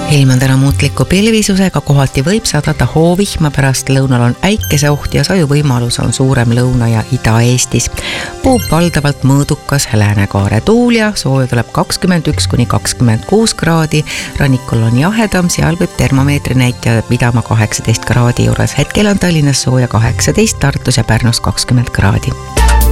ilm on täna muutliku pilvisusega, kohati võib sadada hoovihma, pärast lõunal on äikeseoht ja sajuvõimalus on suurem Lõuna- ja Ida-Eestis. Puub valdavalt mõõdukas läänekaare tuul ja sooja tuleb 21–26 kraadi. Rannikul on jahedam, seal võib termomeetri näitaja pidama 18 kraadi juures. Hetkel on Tallinnas sooja 18, Tartus ja Pärnus 20 kraadi.